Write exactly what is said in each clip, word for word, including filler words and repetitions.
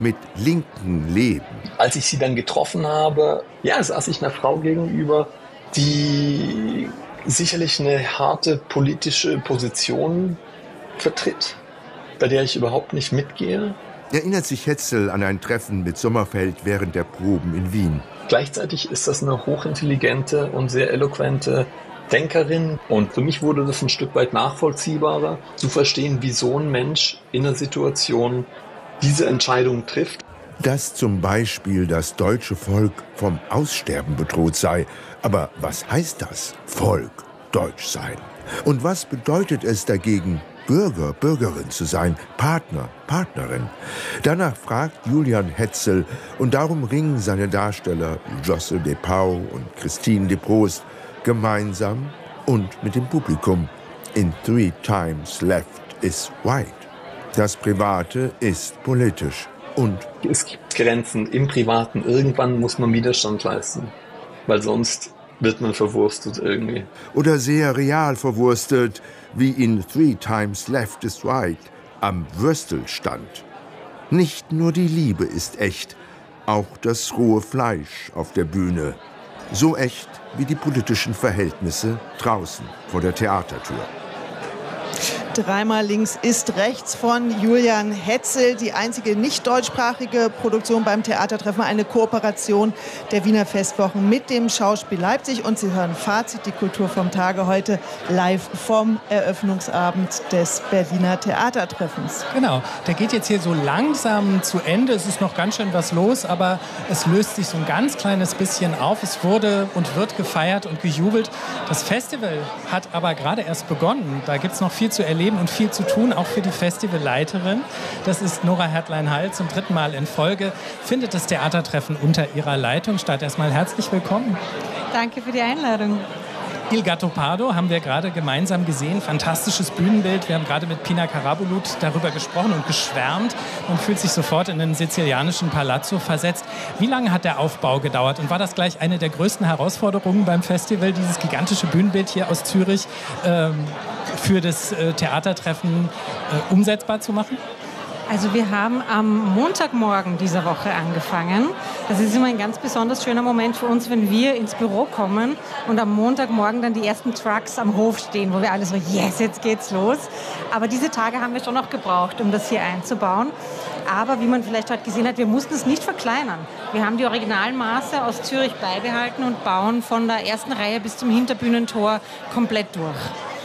mit linken Leben. Als ich sie dann getroffen habe, ja, saß ich einer Frau gegenüber, die sicherlich eine harte politische Position vertritt, bei der ich überhaupt nicht mitgehe. Erinnert sich Hetzel an ein Treffen mit Sommerfeld während der Proben in Wien. Gleichzeitig ist das eine hochintelligente und sehr eloquente Denkerin. Und für mich wurde das ein Stück weit nachvollziehbarer, zu verstehen, wie so ein Mensch in einer Situation diese Entscheidung trifft. Dass zum Beispiel das deutsche Volk vom Aussterben bedroht sei. Aber was heißt das, Volk deutsch sein? Und was bedeutet es dagegen, Bürger, Bürgerin zu sein, Partner, Partnerin? Danach fragt Julian Hetzel und darum ringen seine Darsteller Josse de Pauw und Christine de Proost gemeinsam und mit dem Publikum in Three Times Left is White. Das Private ist politisch und es gibt Grenzen im Privaten. Irgendwann muss man Widerstand leisten, weil sonst wird man verwurstet irgendwie. Oder sehr real verwurstet, wie in Three Times Left is White am Würstelstand. Nicht nur die Liebe ist echt, auch das rohe Fleisch auf der Bühne. So echt wie die politischen Verhältnisse draußen vor der Theatertür. Dreimal links ist rechts von Julian Hetzel, die einzige nicht deutschsprachige Produktion beim Theatertreffen, eine Kooperation der Wiener Festwochen mit dem Schauspiel Leipzig. Und Sie hören Fazit, die Kultur vom Tage, heute live vom Eröffnungsabend des Berliner Theatertreffens. Genau, der geht jetzt hier so langsam zu Ende. Es ist noch ganz schön was los, aber es löst sich so ein ganz kleines bisschen auf. Es wurde und wird gefeiert und gejubelt. Das Festival hat aber gerade erst begonnen. Da gibt es noch viel zu erleben und viel zu tun, auch für die Festivalleiterin. Das ist Nora Hertlein-Hall, zum dritten Mal in Folge findet das Theatertreffen unter ihrer Leitung statt. Erstmal herzlich willkommen. Danke für die Einladung. Il Gattopardo haben wir gerade gemeinsam gesehen. Fantastisches Bühnenbild. Wir haben gerade mit Pina Karabulut darüber gesprochen und geschwärmt. Man fühlt sich sofort in den sizilianischen Palazzo versetzt. Wie lange hat der Aufbau gedauert? Und war das gleich eine der größten Herausforderungen beim Festival, dieses gigantische Bühnenbild hier aus Zürich ähm, für das äh, Theatertreffen äh, umsetzbar zu machen? Also wir haben am Montagmorgen dieser Woche angefangen. Das ist immer ein ganz besonders schöner Moment für uns, wenn wir ins Büro kommen und am Montagmorgen dann die ersten Trucks am Hof stehen, wo wir alle so, yes, jetzt geht's los. Aber diese Tage haben wir schon noch gebraucht, um das hier einzubauen. Aber wie man vielleicht heute gesehen hat, wir mussten es nicht verkleinern. Wir haben die Originalmaße aus Zürich beibehalten und bauen von der ersten Reihe bis zum Hinterbühnentor komplett durch.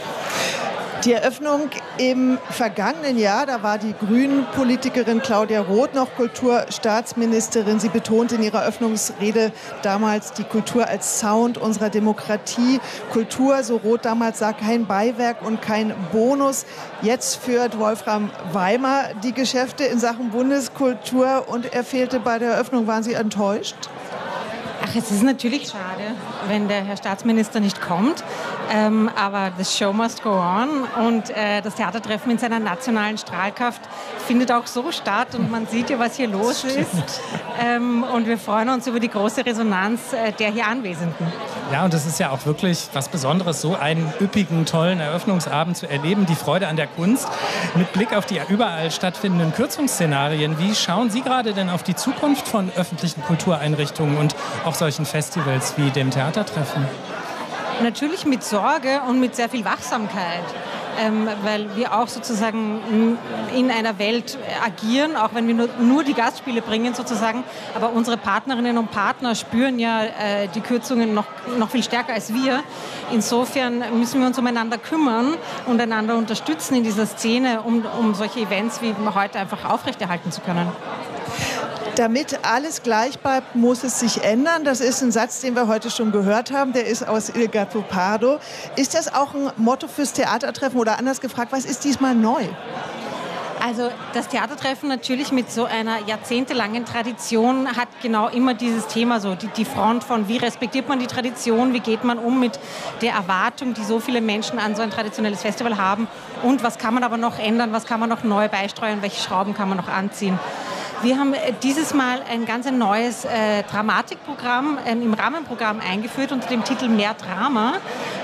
Die Eröffnung im vergangenen Jahr, da war die Grünen-Politikerin Claudia Roth noch Kulturstaatsministerin. Sie betonte in ihrer Eröffnungsrede damals die Kultur als Sound unserer Demokratie. Kultur, so Roth damals, sei kein Beiwerk und kein Bonus. Jetzt führt Wolfram Weimer die Geschäfte in Sachen Bundeskultur und er fehlte bei der Eröffnung. Waren Sie enttäuscht? Ach, es ist natürlich schade, wenn der Herr Staatsminister nicht kommt, ähm, aber the show must go on und äh, das Theatertreffen in seiner nationalen Strahlkraft findet auch so statt und man sieht ja, was hier los ist ähm, und wir freuen uns über die große Resonanz äh, der hier Anwesenden. Ja, und es ist ja auch wirklich was Besonderes, so einen üppigen, tollen Eröffnungsabend zu erleben, die Freude an der Kunst. Mit Blick auf die überall stattfindenden Kürzungsszenarien, wie schauen Sie gerade denn auf die Zukunft von öffentlichen Kultureinrichtungen und auch solchen Festivals wie dem Theatertreffen? Natürlich mit Sorge und mit sehr viel Wachsamkeit. Ähm, weil wir auch sozusagen in einer Welt agieren, auch wenn wir nur, nur die Gastspiele bringen sozusagen, aber unsere Partnerinnen und Partner spüren ja äh, die Kürzungen noch, noch viel stärker als wir. Insofern müssen wir uns umeinander kümmern und einander unterstützen in dieser Szene, um, um solche Events wie heute einfach aufrechterhalten zu können. Damit alles gleich bleibt, muss es sich ändern. Das ist ein Satz, den wir heute schon gehört haben. Der ist aus Il Gattopardo. Ist das auch ein Motto fürs Theatertreffen? Oder anders gefragt, was ist diesmal neu? Also das Theatertreffen natürlich mit so einer jahrzehntelangen Tradition hat genau immer dieses Thema, so die, die Front von wie respektiert man die Tradition, wie geht man um mit der Erwartung, die so viele Menschen an so ein traditionelles Festival haben und was kann man aber noch ändern, was kann man noch neu beisteuern, welche Schrauben kann man noch anziehen. Wir haben dieses Mal ein ganz neues äh, Dramatikprogramm ähm, im Rahmenprogramm eingeführt unter dem Titel Mehr Drama.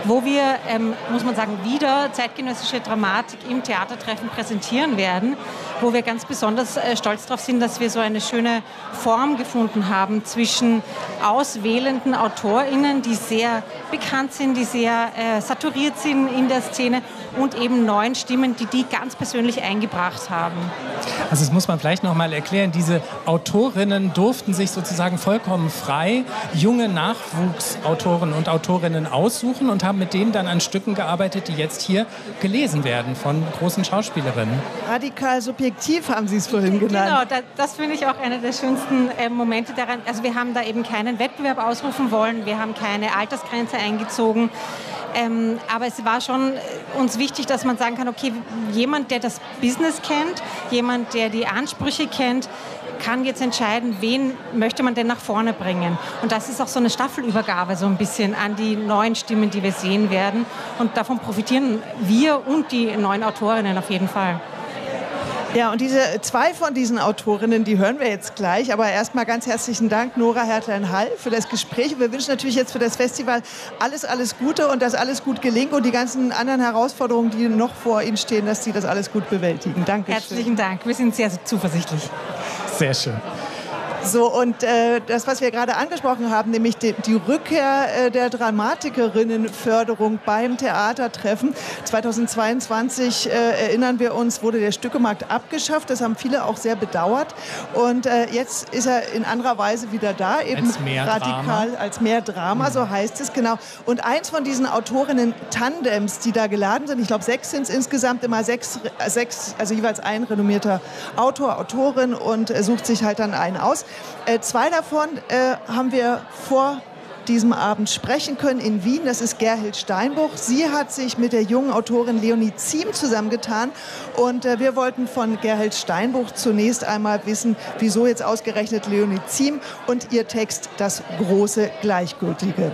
wo wir, ähm, muss man sagen, wieder zeitgenössische Dramatik im Theatertreffen präsentieren werden, wo wir ganz besonders äh, stolz darauf sind, dass wir so eine schöne Form gefunden haben zwischen auswählenden AutorInnen, die sehr bekannt sind, die sehr äh, saturiert sind in der Szene, und eben neuen Stimmen, die die ganz persönlich eingebracht haben. Also das muss man vielleicht noch mal erklären. Diese Autorinnen durften sich sozusagen vollkommen frei junge Nachwuchsautoren und Autorinnen aussuchen und haben mit denen dann an Stücken gearbeitet, die jetzt hier gelesen werden von großen Schauspielerinnen. Radikal subjektiv haben Sie es vorhin genannt. Genau, das, das finde ich auch einer der schönsten äh, Momente daran. Also wir haben da eben keinen Wettbewerb ausrufen wollen, wir haben keine Altersgrenze eingezogen. Ähm, aber es war schon uns wichtig, dass man sagen kann, okay, jemand, der das Business kennt, jemand, der die Ansprüche kennt, kann jetzt entscheiden, wen möchte man denn nach vorne bringen. Und das ist auch so eine Staffelübergabe so ein bisschen an die neuen Stimmen, die wir sehen werden. Und davon profitieren wir und die neuen Autorinnen auf jeden Fall. Ja, und diese zwei von diesen Autorinnen, die hören wir jetzt gleich. Aber erstmal ganz herzlichen Dank, Nora Hertlein-Hall, für das Gespräch. Wir wünschen natürlich jetzt für das Festival alles, alles Gute und dass alles gut gelingt und die ganzen anderen Herausforderungen, die noch vor Ihnen stehen, dass Sie das alles gut bewältigen. Danke. Herzlichen Dank. Wir sind sehr zuversichtlich. Sehr schön. So, und äh, das, was wir gerade angesprochen haben, nämlich die, die Rückkehr äh, der Dramatikerinnenförderung beim Theatertreffen. zweitausendzweiundzwanzig, äh, erinnern wir uns, wurde der Stückemarkt abgeschafft. Das haben viele auch sehr bedauert. Und äh, jetzt ist er in anderer Weise wieder da, eben als mehr radikal, Drama. als mehr Drama, so heißt es, genau. Und eins von diesen Autorinnen-Tandems, die da geladen sind, ich glaube sechs sind es insgesamt, immer sechs, sechs, also jeweils ein renommierter Autor, Autorin und äh, sucht sich halt dann einen aus. Äh, zwei davon äh, haben wir vor diesem Abend sprechen können in Wien. Das ist Gerhild Steinbuch. Sie hat sich mit der jungen Autorin Leonie Ziem zusammengetan. Und äh, wir wollten von Gerhild Steinbuch zunächst einmal wissen, wieso jetzt ausgerechnet Leonie Ziem und ihr Text Das große Gleichgültige.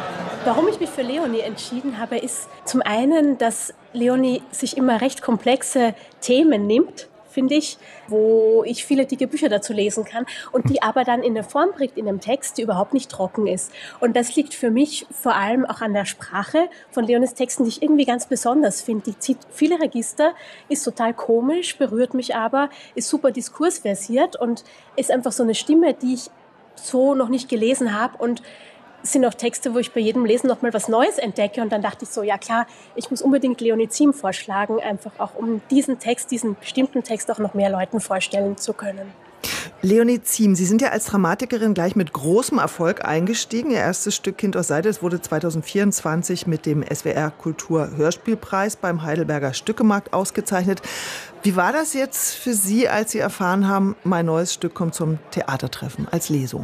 Warum ich mich für Leonie entschieden habe, ist zum einen, dass Leonie sich immer recht komplexe Themen nimmt, finde ich, wo ich viele dicke Bücher dazu lesen kann und die aber dann in eine Form bringt, in einem Text, die überhaupt nicht trocken ist. Und das liegt für mich vor allem auch an der Sprache von Leonies Texten, die ich irgendwie ganz besonders finde. Die zieht viele Register, ist total komisch, berührt mich aber, ist super diskursversiert und ist einfach so eine Stimme, die ich so noch nicht gelesen habe. Und es sind auch Texte, wo ich bei jedem Lesen noch mal was Neues entdecke. Und dann dachte ich so, ja klar, ich muss unbedingt Leonie Ziem vorschlagen, einfach auch um diesen Text, diesen bestimmten Text auch noch mehr Leuten vorstellen zu können. Leonie Ziem, Sie sind ja als Dramatikerin gleich mit großem Erfolg eingestiegen. Ihr erstes Stück Kind aus Seide, es wurde zweitausendvierundzwanzig mit dem S W R Kultur Hörspielpreis beim Heidelberger Stückemarkt ausgezeichnet. Wie war das jetzt für Sie, als Sie erfahren haben, mein neues Stück kommt zum Theatertreffen als Lesung?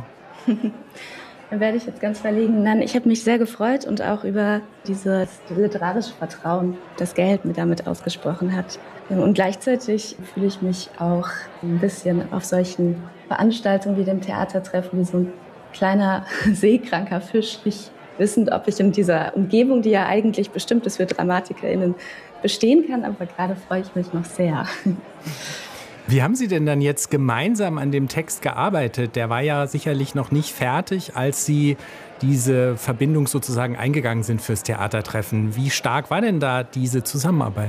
Dann werde ich jetzt ganz verlegen. Nein, ich habe mich sehr gefreut und auch über dieses literarische Vertrauen, das Gerhild mir damit ausgesprochen hat. Und gleichzeitig fühle ich mich auch ein bisschen auf solchen Veranstaltungen wie dem Theatertreffen wie so ein kleiner seekranker Fisch, nicht wissend, ob ich in dieser Umgebung, die ja eigentlich bestimmt ist für DramatikerInnen, bestehen kann. Aber gerade freue ich mich noch sehr. Wie haben Sie denn dann jetzt gemeinsam an dem Text gearbeitet? Der war ja sicherlich noch nicht fertig, als Sie diese Verbindung sozusagen eingegangen sind fürs Theatertreffen. Wie stark war denn da diese Zusammenarbeit?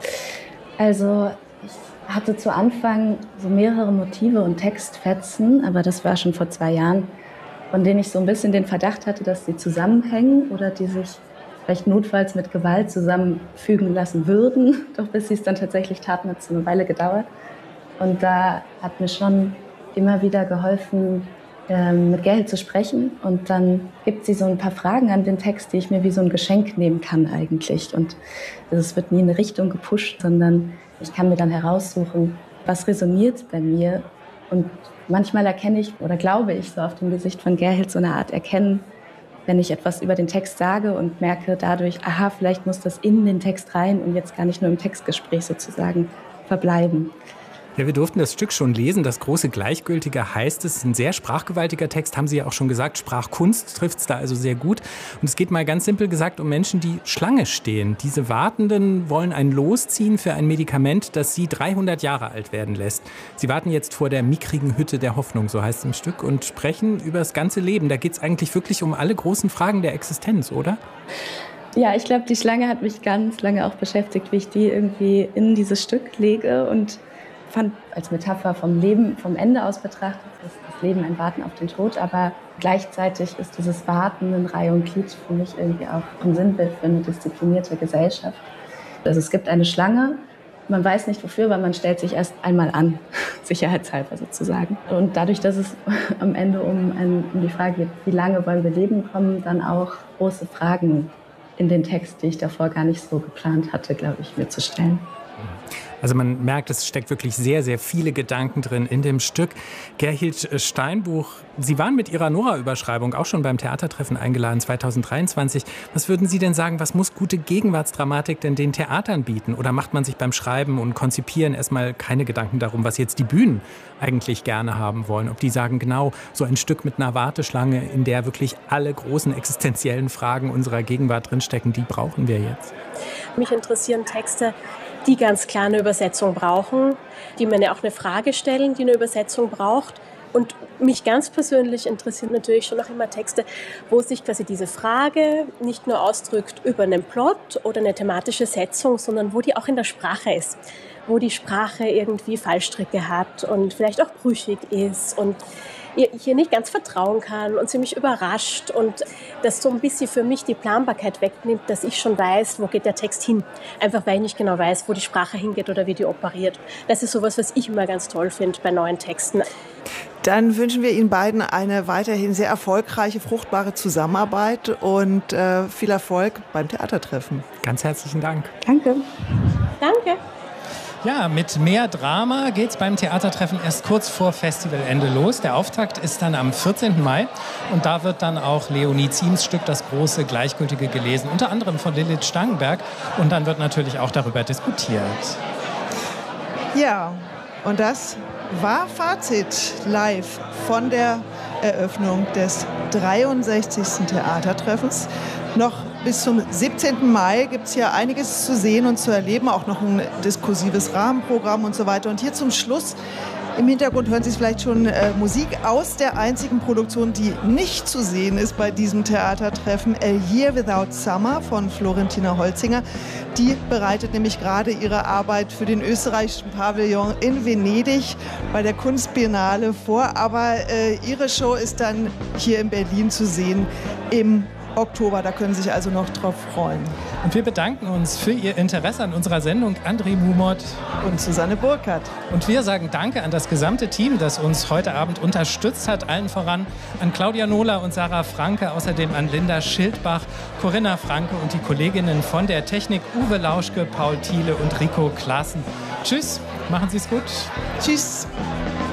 Also ich hatte zu Anfang so mehrere Motive und Textfetzen, aber das war schon vor zwei Jahren, von denen ich so ein bisschen den Verdacht hatte, dass sie zusammenhängen oder die sich vielleicht notfalls mit Gewalt zusammenfügen lassen würden. Doch bis sie es dann tatsächlich taten, hat es eine Weile gedauert. Und da hat mir schon immer wieder geholfen, ähm, mit Gerhild zu sprechen. Und dann gibt sie so ein paar Fragen an den Text, die ich mir wie so ein Geschenk nehmen kann eigentlich. Und es wird nie in eine Richtung gepusht, sondern ich kann mir dann heraussuchen, was resoniert bei mir. Und manchmal erkenne ich oder glaube ich so auf dem Gesicht von Gerhild so eine Art Erkennen, wenn ich etwas über den Text sage und merke dadurch, aha, vielleicht muss das in den Text rein und jetzt gar nicht nur im Textgespräch sozusagen verbleiben. Ja, wir durften das Stück schon lesen. Das große Gleichgültige heißt es. Ein sehr sprachgewaltiger Text, haben Sie ja auch schon gesagt. Sprachkunst trifft es da also sehr gut. Und es geht mal ganz simpel gesagt um Menschen, die Schlange stehen. Diese Wartenden wollen ein Los ziehen für ein Medikament, das sie dreihundert Jahre alt werden lässt. Sie warten jetzt vor der mickrigen Hütte der Hoffnung, so heißt es im Stück, und sprechen über das ganze Leben. Da geht es eigentlich wirklich um alle großen Fragen der Existenz, oder? Ja, ich glaube, die Schlange hat mich ganz lange auch beschäftigt, wie ich die irgendwie in dieses Stück lege und fand als Metapher vom Leben, vom Ende aus betrachtet, ist das Leben ein Warten auf den Tod, aber gleichzeitig ist dieses Warten in Reihe und Glied für mich irgendwie auch ein Sinnbild für eine disziplinierte Gesellschaft. Also es gibt eine Schlange, man weiß nicht wofür, weil man stellt sich erst einmal an, sicherheitshalber sozusagen. Und dadurch, dass es am Ende um, ein, um die Frage geht, wie lange wollen wir leben, kommen dann auch große Fragen in den Text, die ich davor gar nicht so geplant hatte, glaube ich, mir zu stellen. Also man merkt, es steckt wirklich sehr, sehr viele Gedanken drin in dem Stück. Gerhild Steinbuch, Sie waren mit Ihrer Nora-Überschreibung auch schon beim Theatertreffen eingeladen zweitausenddreiundzwanzig. Was würden Sie denn sagen, was muss gute Gegenwartsdramatik denn den Theatern bieten? Oder macht man sich beim Schreiben und Konzipieren erstmal keine Gedanken darum, was jetzt die Bühnen eigentlich gerne haben wollen? Ob die sagen, genau, so ein Stück mit einer Warteschlange, in der wirklich alle großen existenziellen Fragen unserer Gegenwart drinstecken, die brauchen wir jetzt? Mich interessieren Texte, die ganz klar eine Übersetzung brauchen, die mir auch eine Frage stellen, die eine Übersetzung braucht. Und mich ganz persönlich interessieren natürlich schon noch immer Texte, wo sich quasi diese Frage nicht nur ausdrückt über einen Plot oder eine thematische Setzung, sondern wo die auch in der Sprache ist, wo die Sprache irgendwie Fallstricke hat und vielleicht auch brüchig ist und ich hier nicht ganz vertrauen kann und sie mich überrascht und das so ein bisschen für mich die Planbarkeit wegnimmt, dass ich schon weiß, wo geht der Text hin. Einfach weil ich nicht genau weiß, wo die Sprache hingeht oder wie die operiert. Das ist sowas, was ich immer ganz toll finde bei neuen Texten. Dann wünschen wir Ihnen beiden eine weiterhin sehr erfolgreiche, fruchtbare Zusammenarbeit und äh, viel Erfolg beim Theatertreffen. Ganz herzlichen Dank. Danke. Danke. Ja, mit mehr Drama geht's beim Theatertreffen erst kurz vor Festivalende los. Der Auftakt ist dann am vierzehnten Mai und da wird dann auch Leonie Ziems Stück Das große Gleichgültige gelesen, unter anderem von Lilith Stangenberg und dann wird natürlich auch darüber diskutiert. Ja, und das war Fazit live von der Eröffnung des dreiundsechzigsten Theatertreffens. Noch bis zum siebzehnten Mai gibt es hier einiges zu sehen und zu erleben, auch noch ein diskursives Rahmenprogramm und so weiter. Und hier zum Schluss im Hintergrund hören Sie vielleicht schon äh, Musik aus der einzigen Produktion, die nicht zu sehen ist bei diesem Theatertreffen, A Year Without Summer von Florentina Holzinger. Die bereitet nämlich gerade ihre Arbeit für den österreichischen Pavillon in Venedig bei der Kunstbiennale vor. Aber äh, ihre Show ist dann hier in Berlin zu sehen im Oktober, da können Sie sich also noch drauf freuen. Und wir bedanken uns für Ihr Interesse an unserer Sendung, André Mumot und Susanne Burkhardt. Und wir sagen Danke an das gesamte Team, das uns heute Abend unterstützt hat, allen voran an Claudia Nohler und Sarah Franke, außerdem an Linda Schildbach, Corinna Franke und die Kolleginnen von der Technik Uwe Lauschke, Paul Thiele und Rico Klaassen. Tschüss, machen Sie es gut. Tschüss.